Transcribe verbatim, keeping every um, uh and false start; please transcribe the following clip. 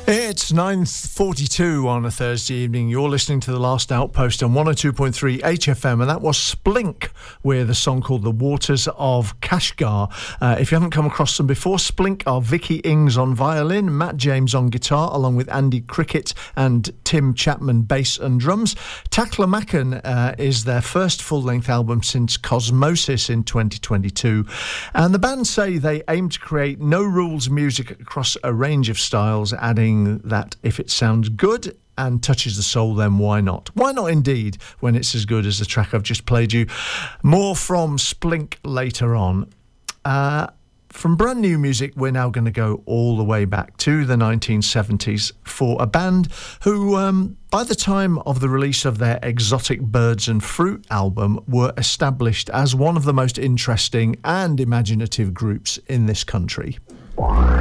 It's nine forty-two on a Thursday evening. You're listening to The Last Outpost on one oh two point three H F M, and that was Splink with a song called The Waters of Kashgar. Uh, if you haven't come across them before, Splink are Vicky Ings on violin, Matt James on guitar, along with Andy Cricket and Tim Chapman bass and drums. Taklamakan uh, is their first full-length album since Cosmosis in twenty twenty-two. And the band say they aim to create no-rules music across a range of styles, adding that if it sounds good and touches the soul, then why not? Why not indeed, when it's as good as the track I've just played you? More from Splink later on. Uh, from brand new music, we're now going to go all the way back to the nineteen seventies for a band who, um, by the time of the release of their Exotic Birds and Fruit album, were established as one of the most interesting and imaginative groups in this country.